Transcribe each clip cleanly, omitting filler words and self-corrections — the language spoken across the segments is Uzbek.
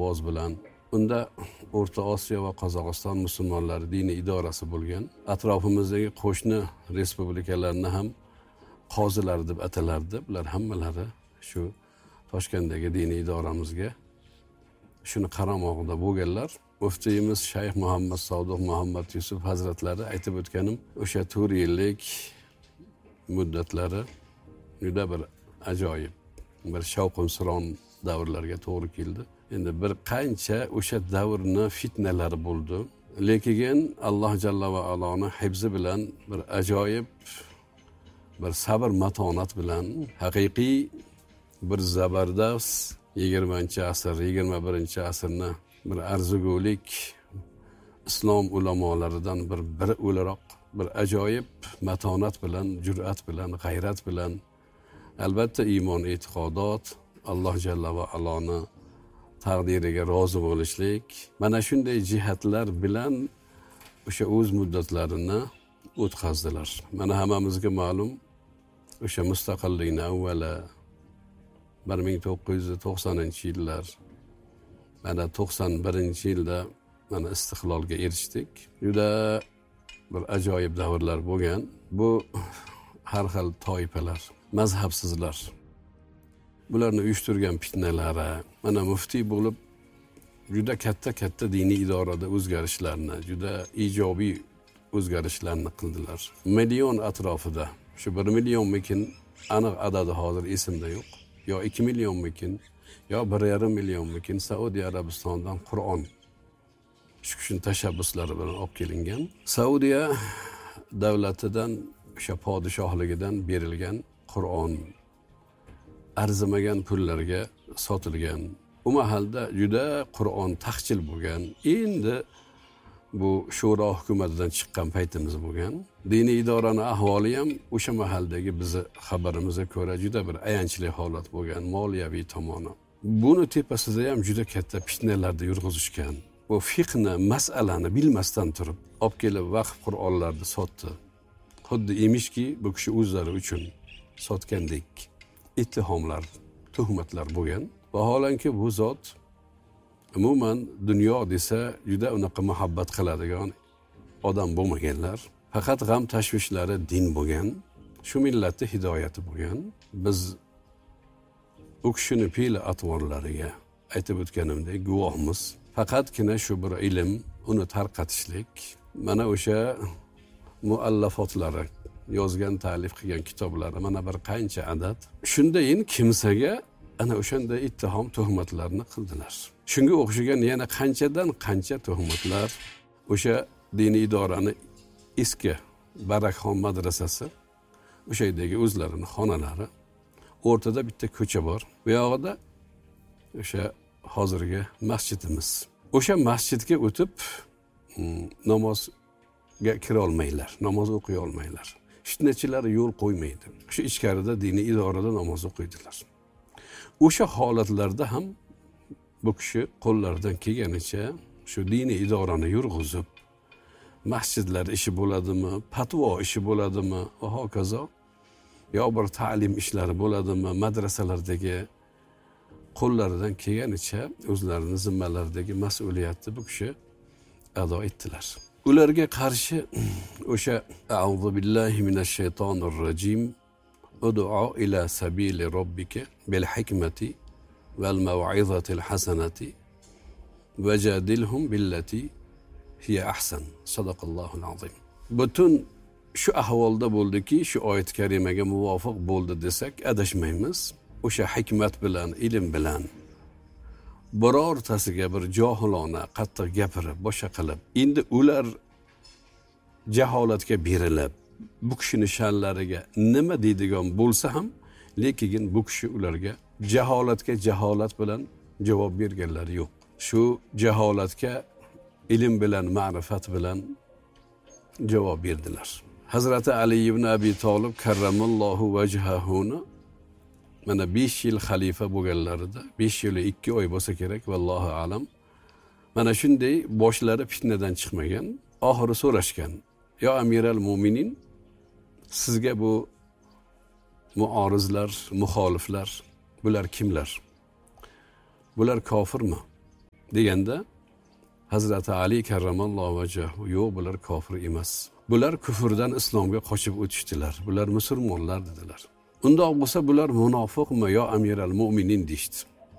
ovoz bilan. Unda O'rta Osiyo va Qozog'iston musulmonlari diniy idorasi bo'lgan. Atrofimizdagi qo'shni respublikalarni ham qozilar deb atalardi. Bular hammalari shu Toshkentdagi diniy idoramizga shuni qaramog'ida bo'lganlar. Muftiyimiz Shayx Muhammad Sodiq Muhammad Yusuf hazratlari aytib o'tganim, o'sha 4 yillik muddatlari juda bir ajoyib, bir shavq-suron davrlarga to'g'ri keldi. Endi bir qancha o'sha davrni fitnalari bo'ldi. Lekin Alloh jalla va aloni hifzi bilan bir ajoyib bir sabr matonat bilan haqiqiy bir zabardast 20-asr, 21-asrni bir arzugulik islom ulamolaridan biri o'laroq bir ajoyib matonat bilan, jur'at bilan, g'ayrat bilan, albatta iymon, e'tiqodot, Alloh jalla va aloni taqdiriga rozi bo'lishlik, mana shunday jihatlar bilan o'sha o'z muddatlarini o'tkazdilar. Mana hammamizga ma'lum, o'sha mustaqillikning avvali 1990-yillar, mana 91-yilda mana istiqlolga erishdik. Juda bir ajoyib davrlar bo'lgan. Bu har xil toifalar, mazhabsizlar, bularni uyushtirgan fitnalari, mana muftiy bo'lib juda katta diniy idorada o'zgarishlarni, juda ijobiy o'zgarishlarni qildilar. Million atrofida, shu 1 millionmikin, aniq adadi hozir esimda yo'q, yo 2 millionmikin, yo 1,5 millionmikin Saudiya Arabistondan Qur'on shu kishining tashabbuslari bilan olib kelingan. Saudiya davlatidan, o'sha podshohligidan berilgan Qur'on arzimagan pullarga sotilgan. U mahalda juda Qur'on taqchil bo'lgan. Endi bu shura hukumatidan chiqqan paytimiz bo'lgan. Diniy idoraning ahvoli ham o'sha mahaldagi bizni xabarimizga ko'ra juda bir ayanchli holat bo'lgan, moliyaviy tomoni. Buni tepasida ham juda katta fitnalarda yurg'izishgan. Bu fiqhni, mas'alani bilmasdan turib, olib kelib vaqf Qur'onlarni sotdi. Xuddi emishki, bu kishi o'zlari uchun sotgandek ittihomlar, tuhmatlar bo'lgan. Vaholanki bu zot umuman dunyo desa juda unaqa muhabbat qiladigan odam bo'lmaganlar. Faqat g'am tashvishlari din bo'lgan. Shu millatning hidoyati bo'lgan. Biz u kishining fe'l atvorlariga aytib o'tganimdek guvohmiz. Faqatgina shu bir ilm, uni tarqatishlik, mana o'sha muallafotlari, yozgan, ta'lif qilgan kitoblari mana bir qancha adad. Shundayin kimsaga ana o'shanda ittihom tuhmatlarni qildilar. Shunga o'xshagan yana qanchadan qancha tuhmatlar. O'sha diniy idorani eski Barakxon madrasasi, o'sha yerdagi o'zlarining xonalari, o'rtada bitta ko'cha bor. Bu yog'ida o'sha hozirgi masjidimiz. O'sha masjidga o'tib namozga kira olmaylar, namoz o'qiy olmaylar. Fitnachilar yo'l qo'ymaydi. Shu ichkarida diniy idorada namoz o'qiydilar. O'sha holatlarda ham bu kishi qo'llaridan kelganicha shu diniy idorani yurg'izib, masjidlar ishi bo'ladimi, fatvo ishi bo'ladimi va hokazo, yo bir ta'lim ishlari bo'ladimi, madrasalardagi qo'llaridan kelganicha o'zlarining zimmalaridagi mas'uliyatni bu kishi ado etdilar. Ularga qarshi o'sha a'udhu billahi minash shaytonir rojim ud'u ila sabili robbika bil hikmati val maw'izatil hasanati vajadilhum billati hiya ahsan. Sadaqallohul azim. Butun shu ahvolda bo'ldiki, shu oyat karimaga muvofiq bo'ldi desak adashmaymiz. O'sha hikmat bilan, ilm bilan birortasiga bir johilona qattiq gapirib, boshqa qilib, endi ular jaholatga berilib, bu kishining sha'nlariga nima deydigan bo'lsa ham, lekin bu kishi ularga jaholatga jaholat bilan javob berganlari yo'q. Shu jaholatga ilm bilan, ma'rifat bilan javob berdilar. Hazrati Ali ibn Abi Talib karramallohu vajhahuni mana 5 yil xalifa bo'lganlarida, 5 yil 2 oy bo'lsa kerak, vallohu alam. Mana shunday boshlari fitnadan chiqmagan, oxiri so'rashgan: "Yo Amiral Mu'minin, sizga bu muorizlar, muxoliflar, bular kimlar? Bular kofirmi? deganda Hazrati Ali karramallohu vajhahu yo'q, bular kofir emas. Bular kufrdan islomga qochib o'tishdilar. Bular musulmonlar dedilar. Undoq bo'lsa bular munofiqmi yo amiral mu'minin deydi.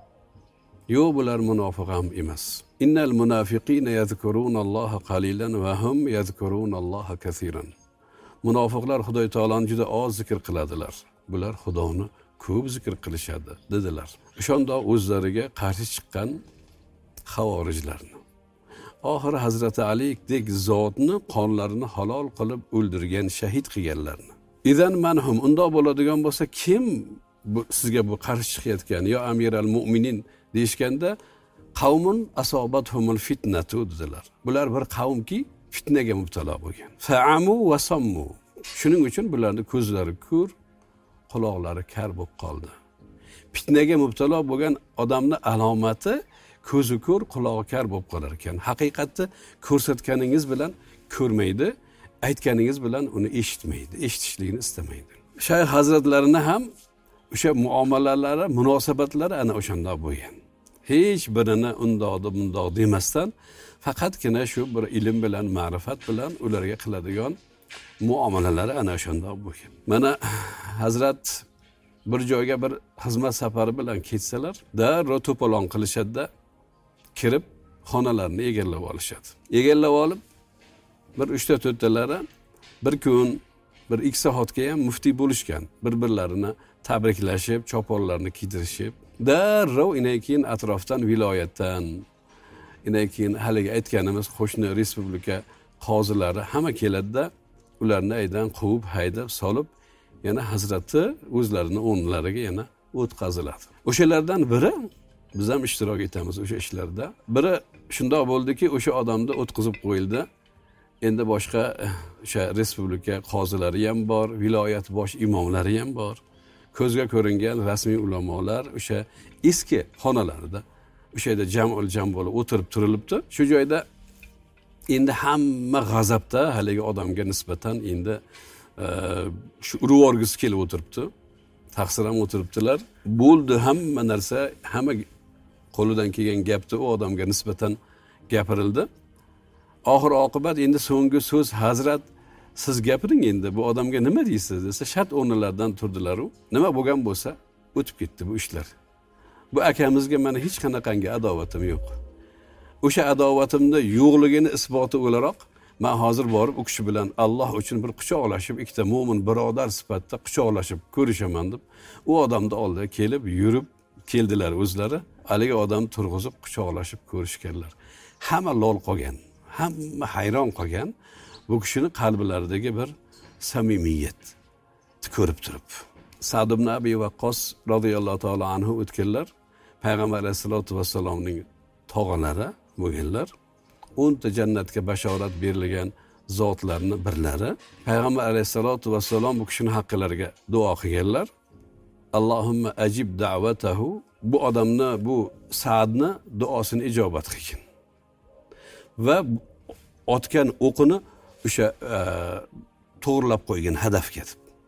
Yo'q, bular munofiq ham emas. Innal munafiqina yazkurunalloha qalilan va hum yazkurunalloha kaseeran. Munofiqlar Xudoy taoloni juda oz zikr qiladilar. Bular Xudoni ko'p zikr qilishadi dedilar. O'shanda o'zlariga qarshi chiqqan xavorijlarni. Oxiri Hazrati Alidek zotni qonlarini halol qilib o'ldirgan, shahid qilganlarni. Idan manhum undoq bo'ladigan bo'lsa kim sizga bu qarshi chiqayotgan yo amiral mu'minin deyishganda qavmun asobathumul fitnatu dedilar. Bular bir qavmki fitnaga mubtalo bo'lgan. Fa'amu va sammu. Shuning uchun bularning ko'zlari ko'r, quloqlari kar bo'lib qoldi. Fitnaga mubtalo bo'lgan odamning alomati ko'zi ko'r, qulog'i kar bo'lib qolar ekan. Haqiqatni ko'rsatganingiz bilan ko'rmaydi, aytganingiz bilan uni eshitmaydi, eshitishligini istamaydi. Shayx hazratlarini ham o'sha muomalalari, munosabatlari ana o'shanda bo'lgan. Hech birini undoqdi, bundoq demasdan faqatgina shu bir ilm bilan, ma'rifat bilan ularga qiladigan muomalalari ana o'shanda bo'lgan. Mana hazrat bir joyga bir xizmat safari bilan ketsalar, darrov to'polon qilishadi-da, kirib xonalarni egallab olishadi. Egallab olib bir 3-4talari bir kun, bir 2 soatga ham muftiy bo'lishgan. Bir-birlarini tabriklashib, choponlarni kiydirishib, darrov keyin atrofdan, viloyatdan, keyin haliga aytganimiz qo'shni respublika qozilari hamma keladi-da, ularni aydan quvib, haydab, solib, yana hazrati o'zlarini o'rnlariga yana o'tkaziladi. O'shalardan biri biz ham ishtirok etamiz o'sha ishlarda. Biri shundoq bo'ldiki, o'sha odamni o'tkazib qo'yildi. Endi boshqa o'sha respublika qozilari ham bor, viloyat bosh imomlari ham bor. Ko'zga ko'ringan rasmiy ulamolar o'sha eski xonalarida o'sha yerda jam bo'lib o'tirib turilibdi. Shu joyda endi hamma g'azabda haligi odamga nisbatan endi shu urvorgisi kelib o'tiribdi. Taqsir ham o'tiribdilar. Bo'ldi, hamma narsa, hamma qo'lidan kelgan gapni u odamga nisbatan gapirildi. Oxir oqibat endi so'nggi so'z hazrat siz gapiring endi bu odamga nima deysiz desa shart o'rnlaridan turdilar-u. Nima bo'lgan bo'lsa o'tib ketdi bu ishlar. Bu akamizga mana hech qanaqangi adovatim yo'q. O'sha adovatimda yo'qligini isboti o'laroq men hozir borib u kishi bilan Alloh uchun bir quchoqlashib, ikkita mo'min birodar sifatida quchoqlashib ko'rishaman deb u odamning oldiga kelib, yurib keldilar o'zlari. Haligi odam turg'izib quchoqlashib ko'rishganlar. Hamma lol qolgan, hamma hayron qolgan bu kishining qalblaridagi bir samimiyat ko'rib turib. Sa'd ibn Abi Waqqos radhiyallohu ta'ala anhu o'tganlar, payg'ambar alayhisolatu vassalomning tog'alari bo'lganlar. 10 ta jannatga bashorat berilgan zotlarning birlari. Payg'ambar alayhisolatu vassalom bu kishining haqqilariga duo qilganlar. Allohumma ajib da'vatahu. Bu odamni, bu Sa'dni duosini ijobat qilgin. Va otgan o'qini o'sha to'g'rilab qo'ygan hadafga.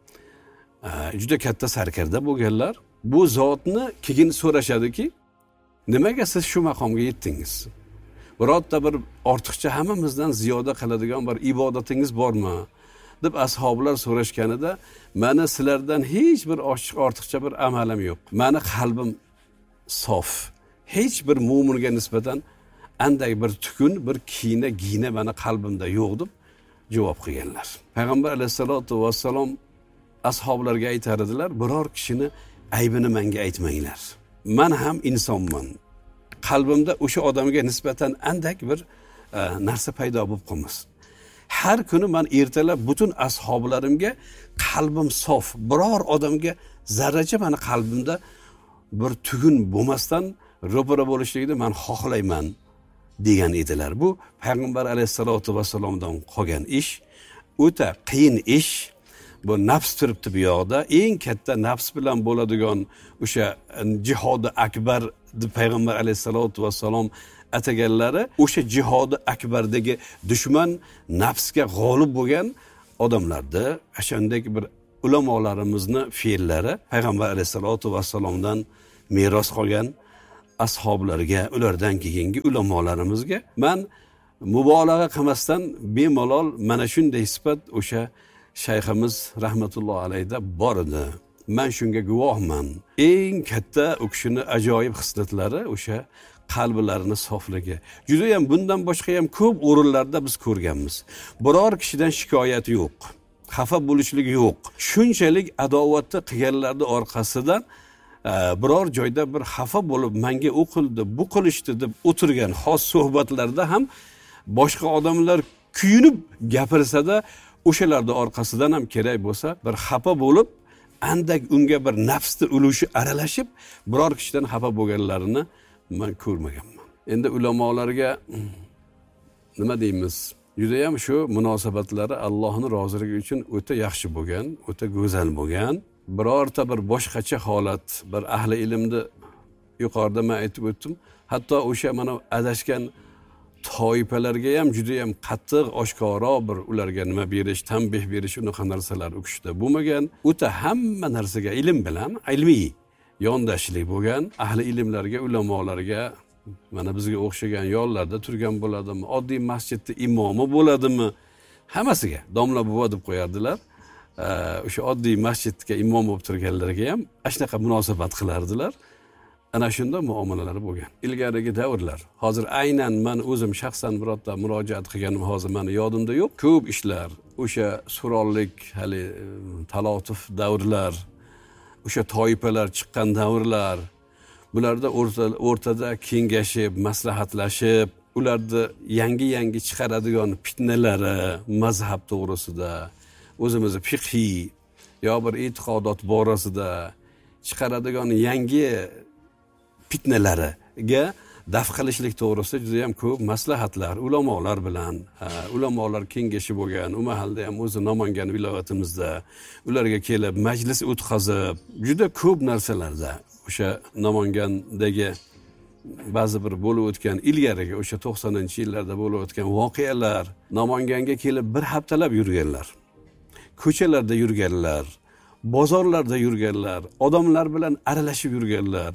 Juda katta sarkarda bo'lganlar. Bu zotni keyin so'rashadiki, nimaga siz shu maqomga yetdingiz? Birorta bir ortiqcha hammamizdan ziyoda qiladigan bir ibodatingiz bormi? deb ashoblar so'rashganida, meni sizlardan hech bir ortiqcha bir amalim yo'q. Meni qalbim sof. Hech bir mo'minga nisbatan anday bir tukun, bir gina meni qalbimda yo'q deb javob qilganlar. Payg'ambar alayhisolatu vassalom ashoblarga aytar edilar, biror kishini aybini menga aytmanglar. Men ham insonman. Qalbimda o'sha odamga nisbatan andak bir narsa paydo bo'lib qolmas. Har kuni men ertalab butun ashoblarimga qalbim sof, biror odamga zarracha meni qalbimda bir tugun bo'lmasdan ro'para bo'lishligini men xohlayman degan edilar. Bu payg'ambar alayhisolatu vassalomdan qolgan ish, o'ta qiyin ish. Bu nafs turibdi bu yoqda. Eng katta nafs bilan bo'ladigan o'sha jihodi akbar deb payg'ambar alayhisolatu vassalom ataganlari, o'sha jihodi akbardagi dushman nafsga g'olib bo'lgan odamlarda o'shandagi bir ulamolarimizni fe'llari payg'ambar alayhisolatu vassalomdan meros qolgan ashoblarga, ulardan keyingi ulamolarimizga men mubolag'a qilmasdan bemalol mana shunday sifat o'sha shayximiz rahmatullohi alayhida bor edi. Men shunga guvohman. Eng katta u kishini ajoyib xislatlari o'sha qalblarini sofligi. Juda ham bundan boshqa ham ko'p o'rinlarda biz ko'rganmiz. Biror kishidan shikoyat yo'q. Xafa bo'lishlik yo'q. Shunchalik adovatni qilganlarning orqasidan biror joyda bir xafa bo'lib menga o'qildi, bu qilishdi deb o'tirgan xos suhbatlarda ham boshqa odamlar kuyunib gapirsa-da, o'shalarning orqasidan ham kerak bo'lsa bir xafa bo'lib, andak unga bir nafsni ulushi aralashib, biror kishidan xafa bo'lganlarini men ko'rmaganman. Endi ulamolarga nima deymiz? Juda ham shu munosabatlari Allohning roziligi uchun o'ta yaxshi bo'lgan, o'ta go'zal bo'lgan. Birorta bir boshqacha holat, bir ahli ilmni yuqorida men aytib o'tdim. Hatto o'sha mana adashgan toifalarga ham juda ham qattiq, oshkora bir ularga nima berish, tanbeh berish, unaqa narsalar u kishida bo'lmagan. O'ta hamma narsaga ilm bilan, ilmiy yondashlik bo'lgan. Ahli ilmlarga, ulamolarga, mana bizga o'xshagan yo'llarda turgan bo'ladimi, oddiy masjidda imomi bo'ladimi, hammasiga domla buva deb qo'yardilar. O'sha oddiy masjidga imom bo'lib turganlarga ham shunaqa munosabat qilardilar. Ana shunda muomalalari bo'lgan. Ilgarigi davrlar. Hozir aynan men o'zim shaxsan birorta murojaat qilganim hozir meni yodimda yo'q. Ko'p ishlar, o'sha surollik, hali talotuf davrlar, o'sha toifalar chiqqan davrlar, bularda o'rtada kengashib, maslahatlashib, ularda yangi chiqaradigan fitnalari mazhab to'g'risida, o'zimizni fiqhiy yo bir e'tiqodot borasida chiqaradigan yangi fitnalariga daf qilishlik to'g'risida juda ham ko'p maslahatlar ulamolar bilan, ulamolar kengashi bo'lgan. U mahalda ham o'zi Namangan viloyatimizda ularga kelib majlis o'tkazib, juda ko'p narsalarda o'sha Namangandagi ba'zi bir bo'lib o'tgan ilgarigi o'sha 90-yillarda bo'lib o'tgan voqealar, Namanganga kelib bir haftalab yurganlar. Ko'chalarda yurganlar, bozorlarda yurganlar, odamlar bilan aralashib yurganlar.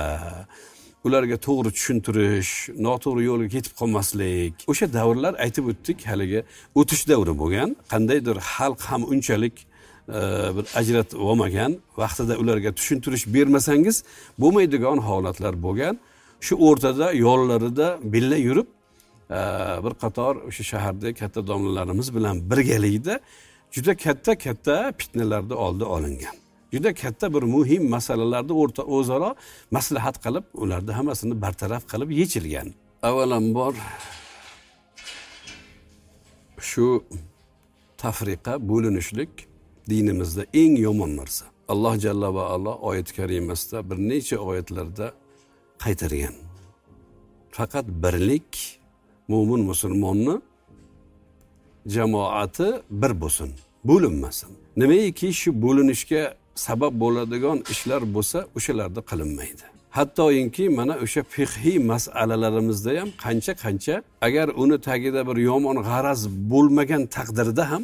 Ularga to'g'ri tushuntirish, noto'g'ri yo'lga ketib qolmaslik. O'sha davrlar aytib o'tdik, haligi o'tish davri bo'lgan. Qandaydir xalq ham unchalik bir ajratib olmagan, vaqtida ularga tushuntirish bermasangiz bo'lmaydigan holatlar bo'lgan. Shu o'rtada yo'llarida billa yurib, bir qator o'sha shahardagi katta domlalarimiz bilan birgalikda juda katta fitnalarda oldi olingan. Juda katta bir muhim masalalarda o'zaro maslahat qilib, ularni hammasini bartaraf qilib yechilgan. Avvalambor shu tafriqa, bo'linishlik dinimizda eng yomon narsa. Alloh jalla va ala oyat karimasida bir necha oyatlarda qaytargan. Faqat birlik mo'min musulmonni jamoati bir bo'lsin, bo'linmasin. Nimaiki shu bo'linishga sabab bo'ladigan ishlar bo'lsa, o'shalarda qilinmaydi. Hattoki mana o'sha fiqhiy masalalarimizda ham qancha agar uni tagida bir yomon g'araz bo'lmagan taqdirda ham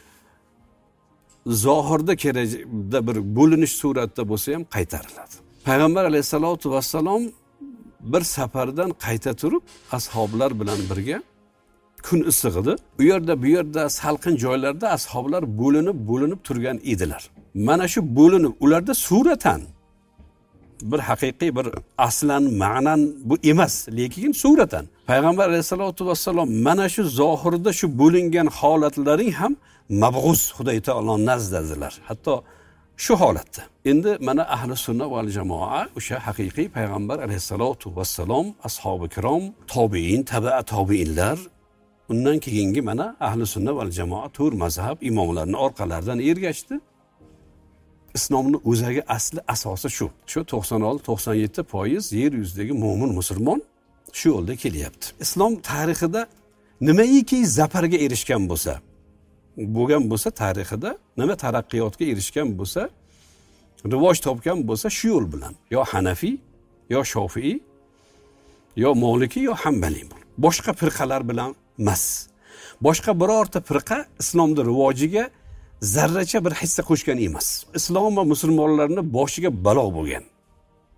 zohirda kerakda bir bo'linish suratda bo'lsa ham qaytariladi. Payg'ambar alayhisolatu vassalom bir safardan qayta turib ashoblar bilan birga kun issiq edi. Bu yerda salqin joylarda ashoblar bo'linib turgan edilar. Mana shu bo'linib ularda suratan bir haqiqiy bir aslan ma'nan bu emas, lekin suratan Payg'ambar alayhisolatu vassalom mana shu zohirda shu bo'lingan holatlaring ham mabg'uz Xudoy taolo nazdadilar. Hatto shu holatda. Endi mana ahli sunna val jamoa o'sha haqiqiy Payg'ambar alayhisolatu vassalom, ashabi kirom, tobiin, tabi'a tobiinlar, undan keyingi mana ahli sunna val jamoa tur mazhab imomlarining orqalaridan ergashdi. Islomning o'zagi asli asosi shu. Shu 96-97% yer yuzidagi mo'min musulmon shu yo'lda kelyapti. Islom tarixida nimaiki zafarga erishgan bo'lsa tarixida nima taraqqiyotga erishgan bo'lsa, rivoj topgan bo'lsa shu yo'l bilan. Yo Hanafiy, yo Shofiy, yo Maliki, yo Hanbaliy. Boshqa firqalar bilan emas. Boshqa birorta firqa islomning rivojiga zarracha bir hissa qo'shgan emas. Islom va musulmonlarning boshiga balo bo'lgan.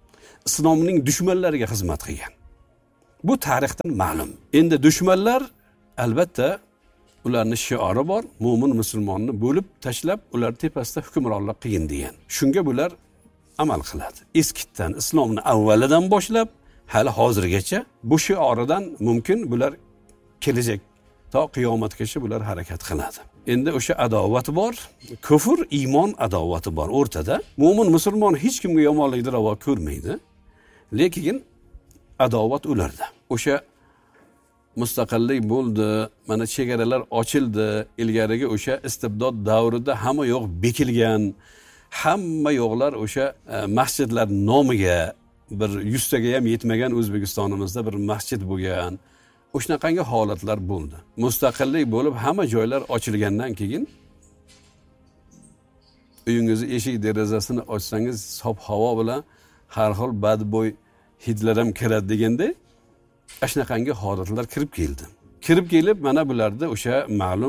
islomning dushmanlariga xizmat qilgan. Bu tarixdan ma'lum. Endi dushmanlar albatta ularning shiori bor, mo'min musulmonni bo'lib tashlab, ular tepasida hukmronlik qilgin degan. Shunga bular amal qiladi. Eskitdan islomni avvalidan boshlab hali hozirgacha bu shioridan mumkin bular kelajak to qiyomatgacha bular harakat qiladi. Endi o'sha adovat bor, kufr, iymon adovati bor o'rtada. Mo'min musulmon hech kimga yomonlikni ravo ko'rmaydi. Lekin adovat ularda. O'sha mustaqillik bo'ldi, mana chegaralar ochildi, ilgarigi o'sha istibdod davrida hamma yo'q bekilgan, hamma yo'qlar o'sha masjidlar nomiga bir 100 taga ham yetmagan O'zbekistonimizda bir masjid bo'lgan. O'shanaqangi holatlar bo'ldi. Mustaqillik bo'lib hamma joylar ochilgandan keyin uyingizni eshik derazasini ochsangiz sof havo bilan har xil badbo'y hidlar ham kiradi deganda shunaqangi holatlar kirib keldi. Kirib kelib mana bularda o'sha ma'lum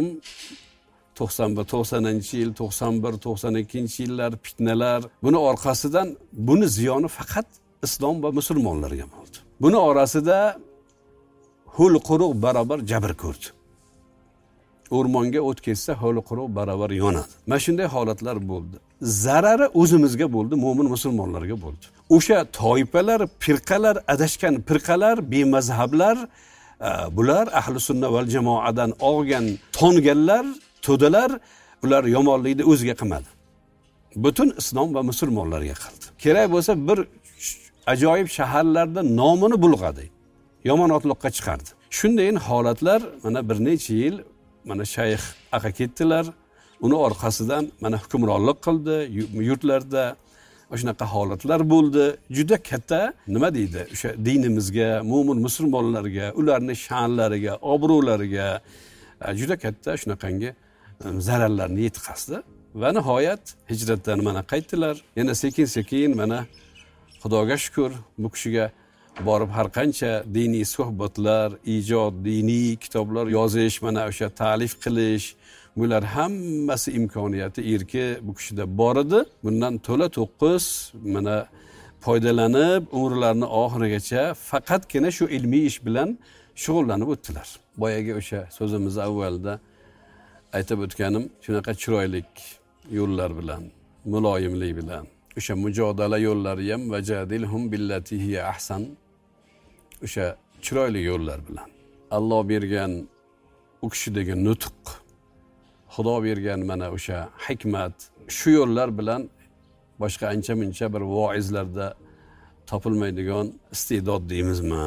90-yil, 91-92-yillar fitnalar, buni orqasidan buni ziyoni faqat islom va musulmonlarga bo'ldi. Buni orasida ho'l quruq barobar jabr ko'rdi. O'rmonga o't ketsa ho'l quruq barobar yonadi. Mana shunday holatlar bo'ldi. Zarari o'zimizga bo'ldi, mo'min musulmonlarga bo'ldi. O'sha toifalar, firqalar, adashgan firqalar, bemazhablar, bular ahli sunna val jamoadan olgan tonganlar, to'dalar, ular yomonlikni o'ziga qilmadi. Butun islom va musulmonlarga qildi. Kerak bo'lsa bir ajoyib shaharlarda nomini bulg'adi. Yomon otliqqa chiqardi. Shunday holatlar mana bir necha yil mana shayx aka ketdilar. Uni orqasidan mana hukmronlik qildi yurtlarda. Shunaqa holatlar bo'ldi. Juda katta nima deydi? O'sha dinimizga, mo'min musulmonlarga, ularning sha'nlariga, obro'lariga juda katta shunaqangi zararlarni yetkazdi. Va nihoyat hijratdan mana qaytdilar. Yana sekin-sekin mana Xudoga shukr bu kishiga borib har qancha diniy suhbatlar, ijod, diniy kitoblar yozish, mana o'sha ta'lif qilish, bular hammasi imkoniyati erki bu kishida bor edi. Bundan to'la to'qqiz mana foydalanib, umrlarining oxirigacha faqatgina shu ilmiy ish bilan shug'ullanib o'tdilar. Boyaga o'sha so'zimiz avvalda aytib o'tganim, shunaqa chiroylik yo'llar bilan, muloyimlik bilan, o'sha mujodala yo'llari ham vajadilhum billati hiya ahsan, o'sha chiroyli yo'llar bilan Alloh bergan u kishidagi nutq, Xudo bergan mana o'sha hikmat, shu yo'llar bilan boshqa ancha-muncha bir voizlarda topilmaydigan iste'dod deymizmi?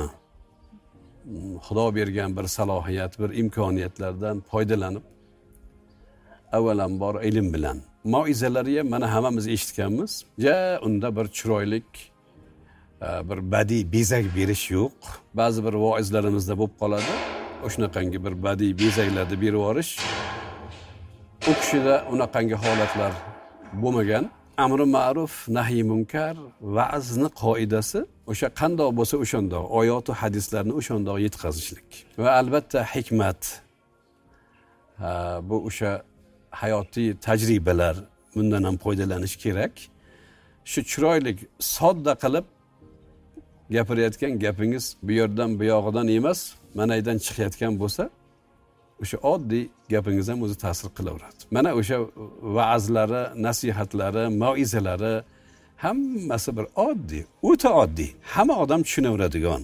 Xudo bergan bir salohiyat, bir imkoniyatlardan foydalanib avvalambor ilm bilan moizalari ham mana hammamiz eshitganmiz. Unda bir chiroylik bir badiiy bezak berish yo'q. Ba'zi bir voizlarimizda bo'lib qoladi. O'shunaqangi bir badiiy bezaklarni berib yorish. U kishida unaqangi holatlar bo'lmagan. Amri ma'ruf, nahiy munkar, va'zni qoidasi o'sha qandoq bo'lsa o'shandoq, oyat va hadislarni o'shandoq yetkazishlik. Va albatta hikmat. Bu o'sha hayotiy tajribalar, bundan ham foydalanish kerak. Shu chiroylik sodda qilib gapirayotgan gapingiz bu yerdan bu yog'idan emas, manaydan chiqayotgan bo'lsa, o'sha oddiy gapingiz ham o'zi ta'sir qilaveradi. Mana o'sha va'zlari, nasihatlari, mauizalari hammasi bir oddiy, o'ta oddiy, hamma odam tushunaveradigan.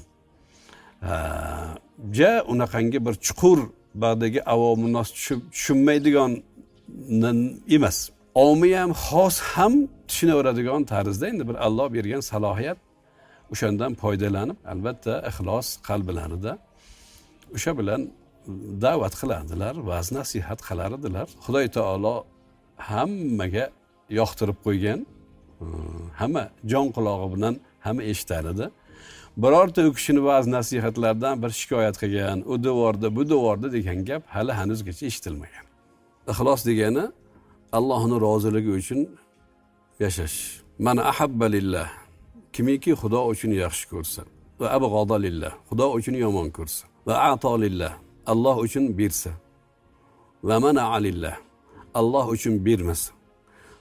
Unaqangi bir chuqur ba'dagi avomi nos tushunmaydigan emas. Omi ham, xos ham tushunaveradigan tarzda endi bir Alloh bergan salohiyat, o'shandan foydalanib, albatta ixlos qalblarida o'sha bilan da'vat qilardilar, va'z nasihat qilar edilar. Xudoy taolo hammaga yoqtirib qo'ygan, hamma jon qulog'i bilan hamma eshitar edi. Birorta u kishini va'z nasihatlardan bir shikoyat qilgan, u devorda, bu devorda degan gap hali hanuzgacha eshitilmagan. Ixlos degani Allohning roziligi uchun yashash. Man ahabba lillah, kimiki Xudo uchun yaxshi ko'rsa, va abg'ada lillah, Xudo uchun yomon ko'rsa, va a'to lillah, Alloh uchun bersa, va mana'a lillah, Alloh uchun bermasa,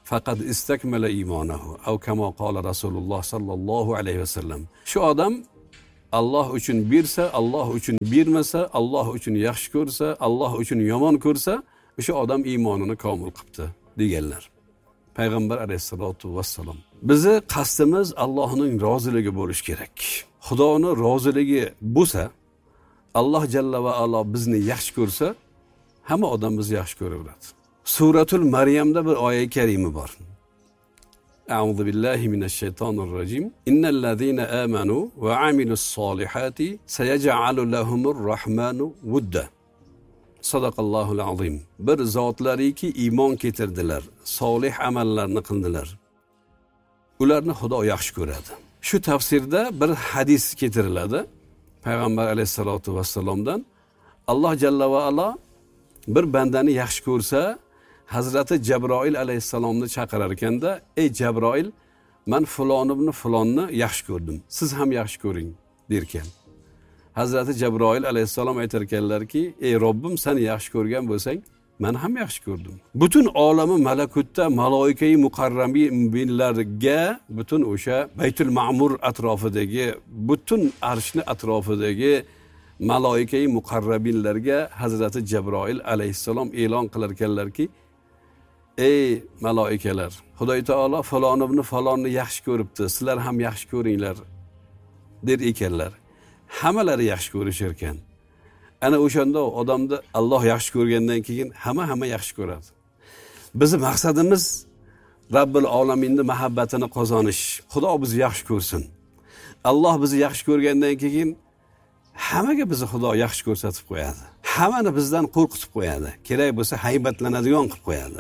faqat istakmala iymonahu aw kama qala Rasululloh sallallohu alayhi vasallam. Shu odam Alloh uchun bersa, Alloh uchun bermasa, Alloh uchun yaxshi ko'rsa, Alloh uchun yomon ko'rsa, o'sha odam iymonini komil qilibdi deganlar. Payg'ambar alayhisolatu vassalom. Bizi qasdimiz Allohning roziligi bo'lish kerak. Xudoning roziligi bo'lsa, Alloh jalla va alo bizni yaxshi ko'rsa, hamma odam bizni yaxshi ko'raveradi. Suratul Maryamda bir oyat karima bor. A'udhu billahi minash shaytonir rojim. Innal ladzina amanu va amilus solihati sayaj'alu lahumur rahmanu wudda. Sadaqallohul azim. Bir zotlariki iymon keltirdilar, solih amallarni qildilar. Ularni Xudo yaxshi ko'radi. Shu tafsirda bir hadis keltiriladi. Payg'ambar alayhisolatu vassalomdan Alloh jalla va alo bir bandani yaxshi ko'rsa, Hazrati Jabroil alayhissalomni chaqirar ekanda, "Ey Jabroil, men falon ibn falonni yaxshi ko'rdim. Siz ham yaxshi ko'ring" derkan. Hazrati Jabroil alayhissalom aytar ekanlarki, "Ey Robbim, sen yaxshi ko'rgan bo'lsang, men ham yaxshi ko'rdim." Butun olami malakutda maloikai muqarrabinlarga, butun o'sha Baytul Ma'mur atrofidagi, butun arshni atrofidagi maloikai muqarrabinlarga Hazrati Jabroil alayhissalom e'lon qilar ekanlarki, "Ey maloikalar, Xudo taolo falon ibn falonni yaxshi ko'ribdi, sizlar ham yaxshi ko'ringlar" der ekanlar. Hammalari yaxshi ko'rishar ekan. Ana o'shanda odamni Alloh yaxshi ko'rgandan keyin hamma yaxshi ko'radi. Bizning maqsadimiz Robbil olaminning muhabbatini qozonish. Xudo bizni yaxshi ko'rsin. Alloh bizni yaxshi ko'rgandan keyin hammaga bizni Xudo yaxshi ko'rsatib qo'yadi. Hammani bizdan qo'rqitib qo'yadi. Kerak bo'lsa haybatlanadigan qilib qo'yadi.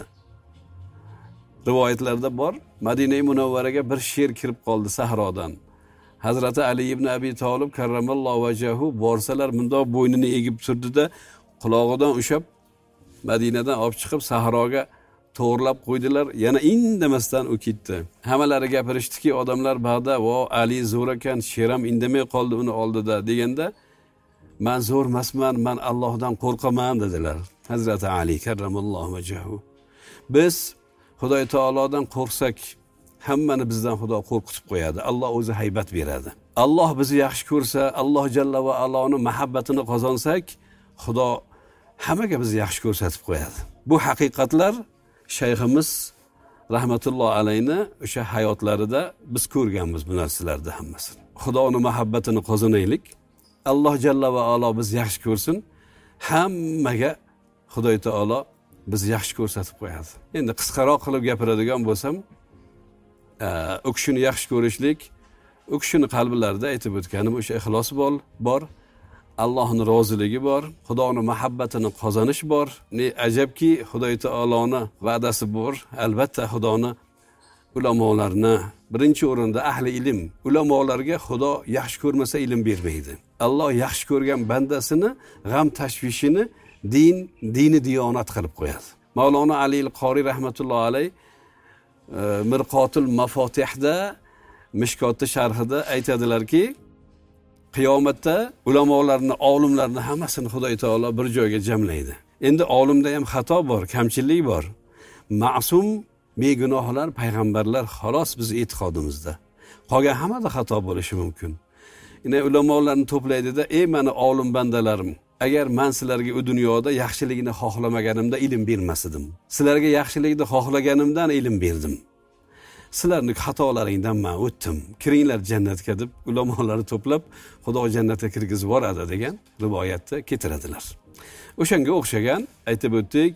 Rivoyatlarda bor, Madina Munawvaraga bir sher kirib qoldi sahrodan. Hazrati Ali ibn Abi Talib karramallohu vajhahu borsalar bundoq bo'ynini egib turdida, qulog'idan ushab Madinadan olib chiqib sahroga to'g'rilab qo'ydilar. Yana indamasdan u ketdi. Hammalari gapirishdiki, odamlar ba'da "Vo Ali zo'r ekan, sheram indamay qoldi uni oldida" deganda, "Men zo'r emasman, men Allohdan qo'rqaman" dedilar. Hazrati Ali karramallohu vajhahu. Biz Xudo taolodan qo'rqsak, hammani bizdan Xudo qo'rqitib qo'yadi. Alloh o'zi haybat beradi. Alloh bizni yaxshi ko'rsa, Alloh jalla va aloning muhabbatini qozonsak, Xudo hammaga bizni yaxshi ko'rsatib qo'yadi. Bu haqiqatlar shayximiz rahmatulloh alayni o'sha hayotlarida biz ko'rganmiz bu narsalarni hammasini. Xudoning muhabbatini qozonaylik. Alloh jalla va alo bizni yaxshi ko'rsin. Hammaga Xudo taolo bizni yaxshi ko'rsatib qo'yadi. Endi qisqaroq qilib gapiradigan bo'lsam, u kishini yaxshi ko'rishlik, u kishini qalblarida aytib o'tganim o'sha ixlos bor, Allohning roziligi bor, Xudoning muhabbatini qozonish bor. Ne ajabki, Xudo taoloning va'dasi bor. Albatta Xudoning ulamolarni birinchi o'rinda ahli ilm, ulamolarga Xudo yaxshi ko'rmasa ilm bermaydi. Alloh yaxshi ko'rgan bandasini g'am tashvishini dini diyonat qilib qo'yadi. Mavlona Ali al-Qori rahmatullohi alayh Mirqotul Mafatihda, Mishkotning sharhida aytadilarki, qiyomatda ulamolarni, olimlarni hammasini Xudo taolo bir joyga jamlaydi. Endi olimda ham xato bor, kamchilik bor. Ma'sum, begunohlar, payg'ambarlar xolos biz e'tiqodimizda. Qolgan hammada xato bo'lishi mumkin. Yine ulamolarni to'playdida, "Ey meni olim bandalarim, agar men sizlarga u dunyoda yaxshilikni xohlamaganimda ilm bermasdim. Sizlarga yaxshilikni xohlaganimdan ilm berdim. Sizlarning xatolaringdan men o'tdim. Kiringlar jannatga" deb ulamolarni to'plab Xudo jannatga kirgizib boradi degan rivoyatda keltiradilar. O'shanga o'xshagan aytib o'tdik,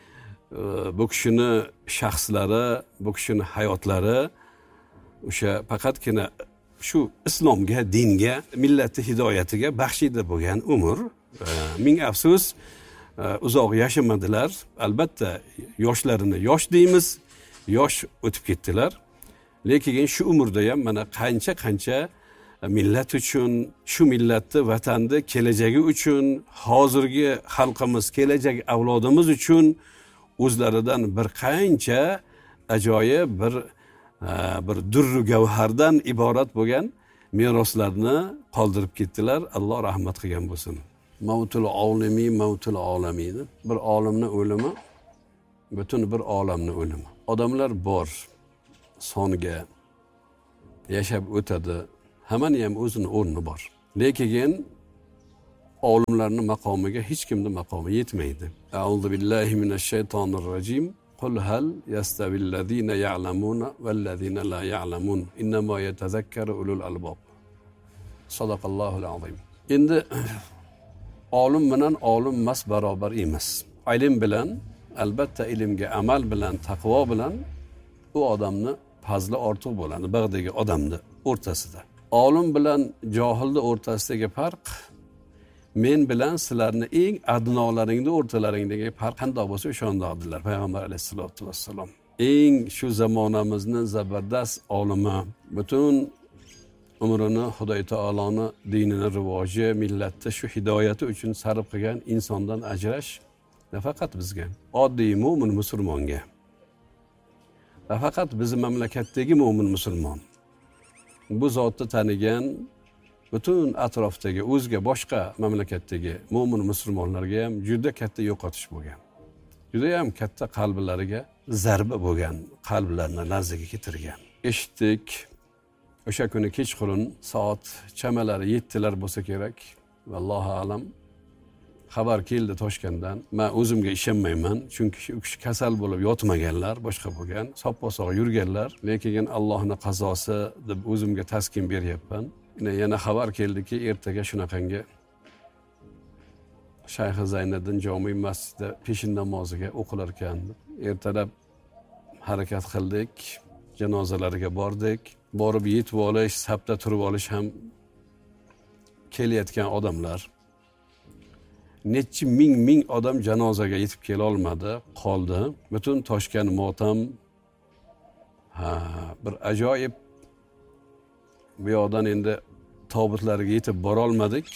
bu kishini shaxslari, bu kishini hayotlari o'sha faqatgina shu islomga, dinga, millatning hidoyatiga baxshida bo'lgan umr. Ming afsus, uzoq yashamadilar. Albatta yoshlarini yosh deymiz, yosh o'tib ketdilar. Lekin shu umrda ham mana qancha millat uchun, shu millatni, vatanni kelajagi uchun, hozirgi xalqimiz, kelajak avlodimiz uchun o'zlaridan bir qancha ajoyib bir durru gavhardan iborat bo'lgan meroslarni qoldirib ketdilar. Alloh rahmat qilgan bo'lsin. Mavtul olimi, mavtul olamin. Bir olimni o'limi butun bir olamni o'limi. Odamlar bor, songa yashab o'tadi. Hammani ham o'zini o'rni bor. Lekin olimlarning maqomiga hech kimning maqomi yetmaydi. A'udhu billahi minash shaytonir rojim. Qul hal yastavillazina ya'lamuna vallazina la ya'lamun. Innama yatazakkaru ulul albab. Sadaqallohul azim. Endi olim bilan olim emas barobar emas. Ilm bilan, albatta ilmga amal bilan, taqvo bilan u odamni fazli ortiq bo'ladi, bag'dagi odamni o'rtasida. Olim bilan johilning o'rtasidagi farq men bilan sizlarni eng adnolaringni o'rtalaringdagi farq qanday bo'lsa o'shandaqdilar payg'ambar alayhisolatu vassalom. Eng shu zamonamizning zabardast olimi, butun umrini Xudoy taoloni dinini rivoji, millatda shu hidoyati uchun sarf qilgan insondan ajrash nafaqat bizga, oddiy mo'min musulmonga, nafaqat bizning mamlakatdagi mo'min musulmon, bu zotni tanigan butun atrofdagi o'zga boshqa mamlakatdagi mo'min musulmonlarga ham juda katta yo'qotish bo'lgan. Juda ham katta qalblariga zarba bo'lgan, qalblarini larzaga keltirgan. Eshitdik, o'sha kuni kechqurun soat chamalari 7lar bo'lsa kerak, vallohu alam, xabar keldi Toshkentdan. Men o'zimga ishonmayman, chunki u kishi kasal bo'lib yotmaganlar, boshqa bo'lgan, soppa-sog' yurganlar, lekin Allohning qazosi deb o'zimga taskin beryapman. Yana xabar keldiki, ertaga shunaqangi Shayx Zayniddin jome masjidida peshin namoziga o'qilar ekan. Ertalab harakat qildik, janozalariga bordik. Borib yetib olish, safda turib olish ham kelayotgan odamlar. Necha ming odam janozaga yetib kela olmadi, qoldi. Butun Toshkent motam. Bir ajoyib. Bu yoqdan endi tobutlarga yetib bora olmadik.